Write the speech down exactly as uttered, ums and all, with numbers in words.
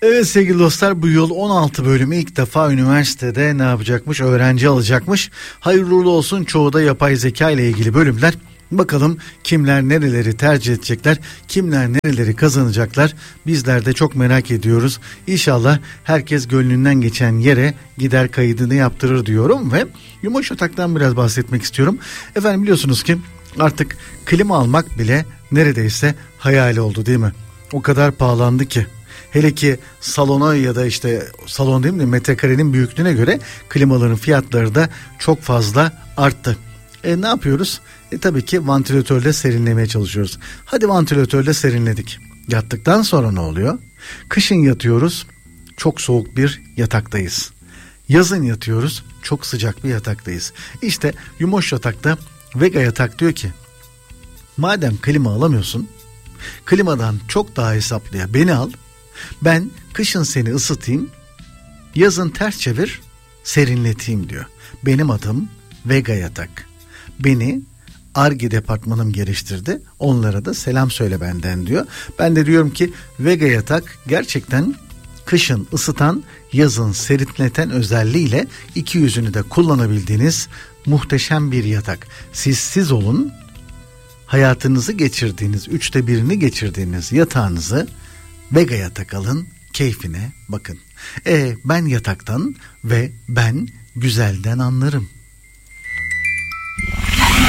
Evet sevgili dostlar, bu yıl on altı bölümü ilk defa üniversitede ne yapacakmış? Öğrenci alacakmış. Hayırlı uğurlu olsun, çoğu da yapay zeka ile ilgili bölümler. Bakalım kimler nereleri tercih edecekler, kimler nereleri kazanacaklar. Bizler de çok merak ediyoruz. İnşallah herkes gönlünden geçen yere gider kaydını yaptırır diyorum ve Yumuşatak'tan biraz bahsetmek istiyorum. Efendim biliyorsunuz ki artık klima almak bile neredeyse hayal oldu değil mi? O kadar pahalandı ki. Hele ki salona ya da işte salon değil mi, metrekarenin büyüklüğüne göre klimaların fiyatları da çok fazla arttı. E ne yapıyoruz? E tabii ki vantilatörle serinlemeye çalışıyoruz. Hadi vantilatörle serinledik. Yattıktan sonra ne oluyor? Kışın yatıyoruz, çok soğuk bir yataktayız. Yazın yatıyoruz, çok sıcak bir yataktayız. İşte Yumuşatak'ta Vega Yatak diyor ki, madem klima alamıyorsun, klimadan çok daha hesaplıya beni al. Ben kışın seni ısıtayım, yazın ters çevir, serinleteyim diyor. Benim adım Vega Yatak. Beni Ar-Ge departmanım geliştirdi. Onlara da selam söyle benden diyor. Ben de diyorum ki Vega Yatak gerçekten kışın ısıtan, yazın serinleten özelliğiyle iki yüzünü de kullanabildiğiniz muhteşem bir yatak. Siz siz olun, hayatınızı geçirdiğiniz, üçte birini geçirdiğiniz yatağınızı Vega Yatak alın, keyfine bakın. E ben yataktan ve ben güzelden anlarım.